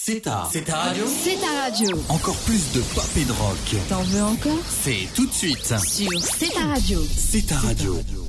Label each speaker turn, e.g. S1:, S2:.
S1: C'est ta radio.
S2: C'est ta radio.
S1: Encore plus de pop et de rock.
S2: T'en veux encore?
S1: C'est tout de suite
S2: Sur C'est ta radio.
S1: C'est ta radio.